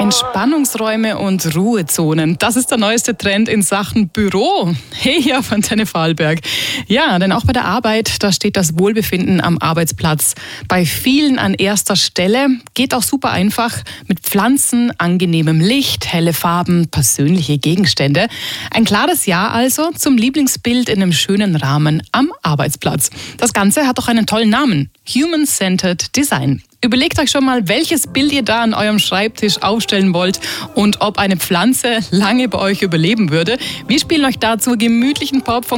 Entspannungsräume und Ruhezonen. Das ist der neueste Trend in Sachen Büro. Hey, ja, von Antenne Vorarlberg. Ja, denn auch bei der Arbeit, da steht das Wohlbefinden am Arbeitsplatz bei vielen an erster Stelle. Geht auch super einfach mit Pflanzen, angenehmem Licht, helle Farben, persönliche Gegenstände. Ein klares Ja also zum Lieblingsbild in einem schönen Rahmen am Arbeitsplatz. Das Ganze hat auch einen tollen Namen: Human-Centered Design. Überlegt euch schon mal, welches Bild ihr da an eurem Schreibtisch aufstellen wollt und ob eine Pflanze lange bei euch überleben würde. Wir spielen euch dazu gemütlichen Pop von